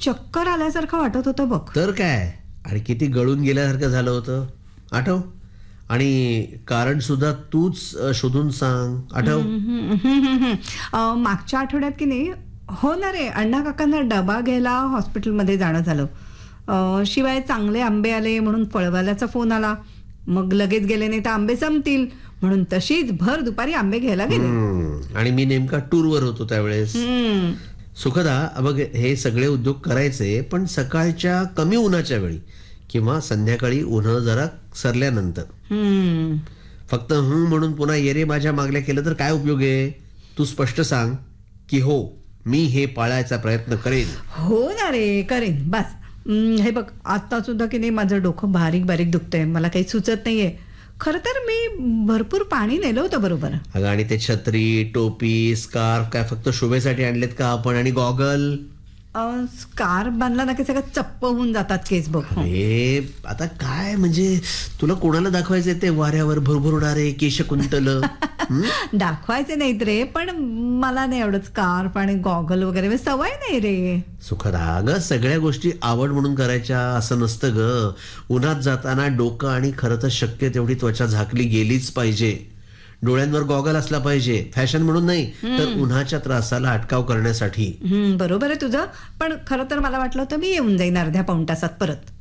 चक्कर आल्यासारखं वाटत होतं बघ. तर काय, आणि किती गळून गेल्यासारखं झालं होतं आठव. आणि कारण सुद्धा तूच शोधून सांग, आठव. मागच्या आठवड्यात की नाही, हो ना रे, अण्णा काकांना डबा घ्यायला हॉस्पिटलमध्ये जाणं झालं. शिवाय चांगले आंबे आले म्हणून फळवाल्याचा फोन आला. मग लगेच गेले नाही तर आंबे संपतील म्हणून तशीच भर दुपारी आंबे घ्यायला गेले. आणि मी नेमका टूरवर होतो त्यावेळेस. सुखदा, बघ, हे सगळे उद्योग करायचे पण सकाळच्या कमी उन्हाच्या वेळी किंवा संध्याकाळी उन्ह जरा सरल्यानंतर. फक्त म्हणून पुन्हा ये रे माझ्या मागल्या केलं तर काय उपयोग आहे. तू स्पष्ट सांग की हो, मी हे पाळायचा प्रयत्न करेन. हो ना रे, करेन. बस हे बघ, आता सुद्धा की नाही माझं डोकं बारीक बारीक दुखतंय. मला काही सुचत नाहीये. खरं तर मी भरपूर पाणी नेलं होतं बरोबर. अगं, आणि ते छत्री, टोपी, स्कार्फ काय फक्त शोभेसाठी आणलेत का आपण? आणि गॉगल? स्कार्फ बांधला ना की सगळं चप्प होऊन जातात केस बघ. हे आता काय म्हणजे, तुला कोणाला दाखवायचे ते वाऱ्यावर भरभरुणारे केश कुंतल? दाखवायचे नाहीत रे, पण मला नाही आवडत स्कार्फ आणि गॉगल वगैरे, सवय नाही रे. सुखदा, ग सगळ्या गोष्टी आवड म्हणून करायच्या असं नसतं ग. उन्हात जाताना डोकं आणि खरं तर शक्य तेवढी त्वचा झाकली गेलीच पाहिजे. डोळ्यांवर गॉगल असला पाहिजे, फॅशन म्हणून नाही तर उन्हाच्या त्रासाला अटकाव करण्यासाठी. बरोबर आहे तुझं, पण खरं तर मला वाटलं होतं मी येऊन जाईन अर्ध्या पाऊण तासात परत.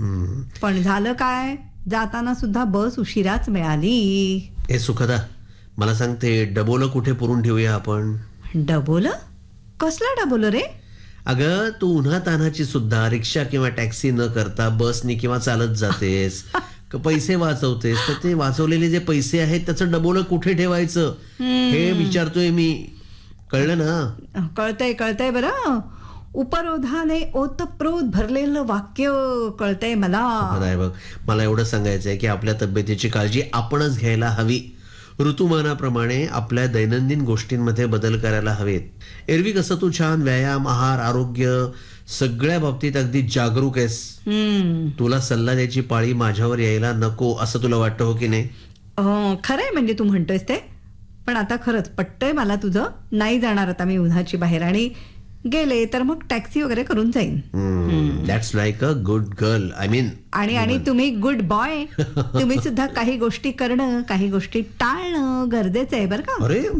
पण झालं काय, जाताना सुद्धा बस उशिराच मिळाली. हे सुखदा, मला सांग, ते डबोलं कुठे पुरून ठेवूया आपण? डबोलं? कसलं डबोलं रे? अगं, तू उन्हातान्हाची सुद्धा रिक्षा किंवा टॅक्सी न करता बसनी किंवा चालत जातेस, पैसे वाचवतेस, तर ते वाचवलेले जे पैसे आहेत त्याचं डबोलं कुठे ठेवायचं हे विचारतोय मी. कळलं ना? कळतंय बरं. उपरोधाने ओतप्रोत भरलेलं वाक्य कळतंय मला. बघ, मला एवढं सांगायचंय की आपल्या तब्येतीची काळजी आपणच घ्यायला हवी. ऋतुमानाप्रमाणे आपल्या दैनंदिन गोष्टींमध्ये बदल करायला हवेत. एरवी कसं तू छान व्यायाम, आहार, आरोग्य सगळ्या बाबतीत अगदी जागरूक आहेस. तुला सल्ला द्यायची पाळी माझ्यावर यायला नको असं तुला वाटतं, हो की नाही? खरंय, म्हणजे तू म्हणतोयस ते. पण आता खरंच पटतंय मला तुझं. नाही जाणार आता मी उन्हाची बाहेर, आणि गेले तर मग टॅक्सी वगैरे करून जाईन. That's like a good girl. I mean, आणि तुम्ही गुड बॉय. तुम्ही सुद्धा काही गोष्टी करणं, काही गोष्टी टाळणं गरजेचं आहे बरं का. अरे,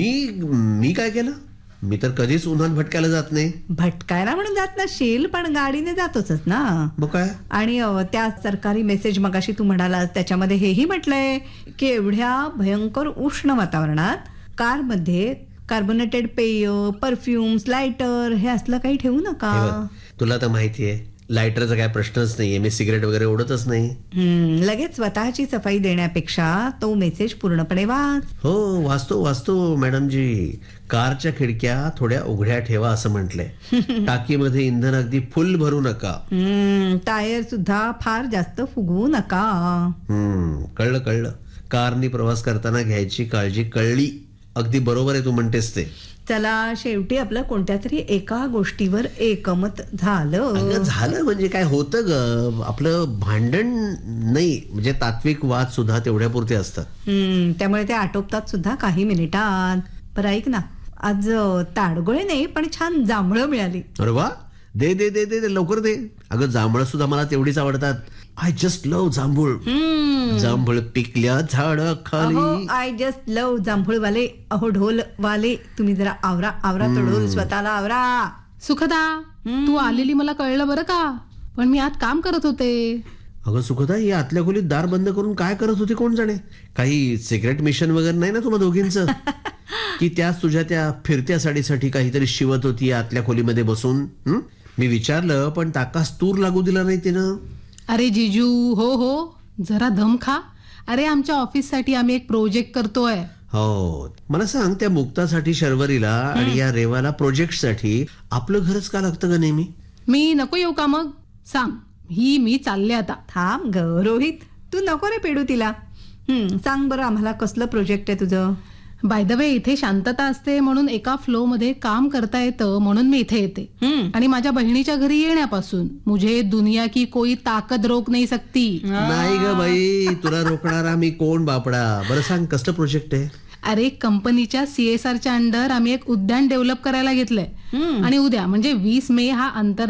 मी काय केलं? मी तर कधीच उन्हात भटकायला जात नाही. भटकायला म्हणून जात नसशील, पण गाडीने जातोच ना. मग काय? आणि त्या सरकारी मेसेज मगाशी तू म्हणाला त्याच्यामध्ये हेही म्हटलंय की एवढ्या भयंकर उष्ण वातावरणात कारमध्ये कार्बोनेटेड पेय, परफ्युम्स, लायटर हे असलं काही ठेवू नका. तुला तर माहितीये, लायटरचा काय प्रश्नच नाहीये. मी सिगरेट वगैरे ओढतच नाही. लगेच स्वतःची सफाई देण्यापेक्षा तो मेसेज पूर्णपणे वाच. हो, वाचतो मॅडमजी. कारच्या खिडक्या थोड्या उघड्या ठेवा असं म्हटलंय. टाकीमध्ये इंधन अगदी फुल भरू नका. टायर सुद्धा फार जास्त फुगवू नका. कळलं. कारनी प्रवास करताना घ्यायची काळजी कळली. अगदी बरोबर आहे तू म्हणतेस ते. चला, शेवटी आपलं कोणत्या तरी एका गोष्टीवर एकमत झालं. म्हणजे काय होतं ग, आपलं भांडण नाही, म्हणजे तात्विक वाद सुद्धा तेवढ्या पुरते असतात. त्यामुळे ते आटोपतात सुद्धा काही मिनिटात. बरं ऐक ना, आज ताडगोळे नाही पण छान जांभळं मिळाली. अरे वा, दे दे दे दे लवकर दे. अगं, जांभळं सुद्धा मला तेवढीच आवडतात. आय जस्ट लव्ह जांभूळ. जांभूळ पिकल्या झाडाखाली. I just love जांभूळवाले. अहो ढोलवाले, तुम्ही जरा आवरा तो ढोल, स्वतःला आवरा. सुखदा, तू आलेली मला कळलं बरं का, पण मी आत काम करत होते. अगं सुखदा, ही आतल्या खोलीत दार बंद करून काय करत होती कोण जाणे? काही सिक्रेट मिशन वगैरे नाही ना तुम्हा दोघींचं? की त्याच तुझ्या त्या फिरत्या साडीसाठी काहीतरी शिवत होती आतल्या खोलीमध्ये बसून? मी विचारलं पण ताकास तूर लागू दिला नाही तिनं. अरे जिजू, हो, जरा दम खा. अरे, आमच्या ऑफिससाठी आम्ही एक प्रोजेक्ट करतोय. हो, मला सांग, त्या मुक्तासाठी, शर्वरीला आणि या रेवाला प्रोजेक्टसाठी आपलं घरच का लागतं ग नेहमी? मी नको येऊ का मग? सांग, मी चालले आता. थांब ग रोहित, तू नको रे पेडू तिला. सांग बरं आम्हाला, कसलं प्रोजेक्ट आहे तुझं? बाय द वे, इथे शांतता असते म्हणून एका फ्लो मध्ये काम करता येतं, म्हणून मी इथे येते. आणि माझ्या बहिणीच्या घरी येण्यापासून मुझे दुनिया की कोई ताकद रोक नाही सकती. नाही ग बाई, तुला रोखणारा मी कोण बापडा. बरं सांग, कसलं प्रोजेक्ट आहे? अरे, कंपनीच्या CSRच्या अंडर आम्ही एक उद्यान डेव्हलप करायला घेतलंय. आणि उद्या म्हणजे 20 मे हा